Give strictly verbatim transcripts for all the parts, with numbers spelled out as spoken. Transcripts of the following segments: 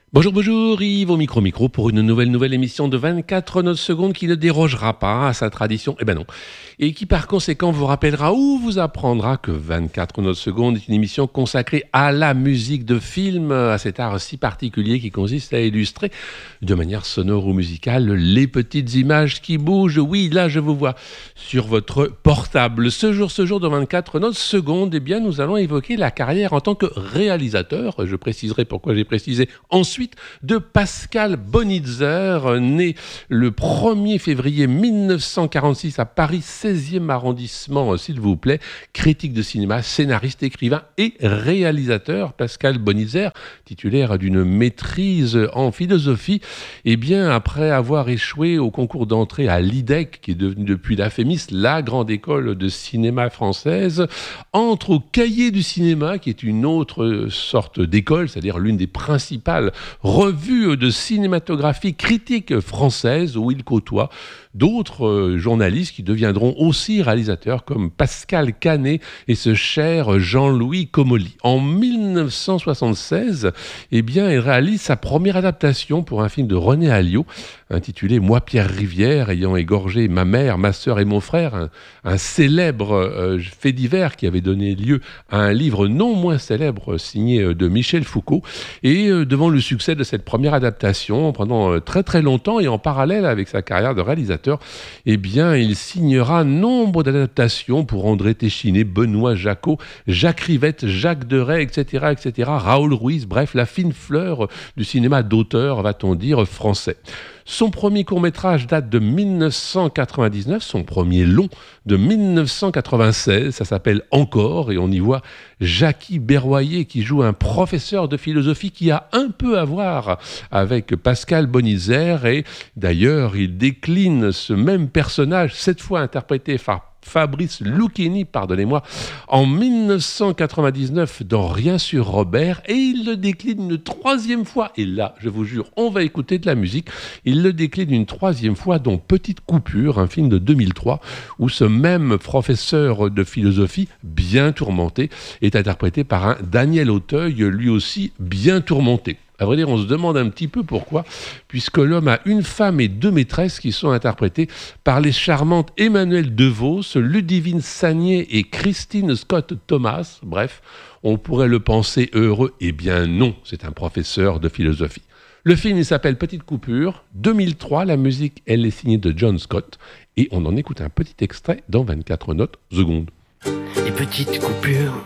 Bonjour, bonjour, Yves au micro-micro pour une nouvelle nouvelle émission de vingt-quatre notes secondes qui ne dérogera pas à sa tradition, eh ben non, et qui par conséquent vous rappellera ou vous apprendra que vingt-quatre notes secondes est une émission consacrée à la musique de film, à cet art si particulier qui consiste à illustrer de manière sonore ou musicale les petites images qui bougent. Oui, là je vous vois sur votre portable. Ce jour, ce jour de vingt-quatre notes secondes, eh bien nous allons évoquer la carrière en tant que réalisateur. Je préciserai pourquoi j'ai précisé ensuite de Pascal Bonitzer, né le premier février mille neuf cent quarante-six à Paris, seizième arrondissement, s'il vous plaît, critique de cinéma, scénariste, écrivain et réalisateur. Pascal Bonitzer, titulaire d'une maîtrise en philosophie, et bien après avoir échoué au concours d'entrée à l'I D E C, qui est devenue depuis la FEMIS, la grande école de cinéma française, entre au Cahier du cinéma, qui est une autre sorte d'école, c'est-à-dire l'une des principales revue de cinématographie critique française où il côtoie d'autres euh, journalistes qui deviendront aussi réalisateurs comme Pascal Canet et ce cher Jean-Louis Comolli. En mille neuf cent soixante-seize, eh bien, il réalise sa première adaptation pour un film de René Alliot intitulé « Moi, Pierre Rivière, ayant égorgé ma mère, ma sœur et mon frère », un, un célèbre euh, fait divers qui avait donné lieu à un livre non moins célèbre signé euh, de Michel Foucault. Et euh, devant le succès de cette première adaptation, pendant euh, très très longtemps et en parallèle avec sa carrière de réalisateur, eh bien, il signera nombre d'adaptations pour André Téchiné, Benoît Jacot, Jacques Rivette, Jacques Deray, et cetera, et cetera, Raoul Ruiz, bref, la fine fleur du cinéma d'auteur, va-t-on dire, français. Son premier court-métrage date de mille neuf cent quatre-vingt-dix-neuf, son premier long de mille neuf cent quatre-vingt-seize, ça s'appelle Encore, et on y voit Jackie Berroyer qui joue un professeur de philosophie qui a un peu à voir avec Pascal Bonitzer, et d'ailleurs il décline ce même personnage, cette fois interprété par Fabrice Lucchini, pardonnez-moi, en mille neuf cent quatre-vingt-dix-neuf dans Rien sur Robert, et il le décline une troisième fois, et là, je vous jure, on va écouter de la musique, il le décline une troisième fois dans Petite Coupure, un film de deux mille trois, où ce même professeur de philosophie, bien tourmenté, est interprété par un Daniel Auteuil, lui aussi bien tourmenté. À vrai dire, on se demande un petit peu pourquoi, puisque l'homme a une femme et deux maîtresses qui sont interprétées par les charmantes Emmanuelle Devos, Ludivine Sagné et Christine Scott Thomas. Bref, on pourrait le penser heureux. Eh bien non, c'est un professeur de philosophie. Le film, il s'appelle Petite Coupure, deux mille trois, la musique, elle est signée de John Scott, et on en écoute un petit extrait dans vingt-quatre notes secondes. Les petites coupures,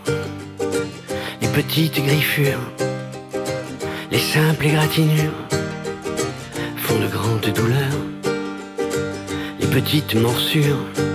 les petites griffures, les simples égratignures font de grandes douleurs. Les petites morsures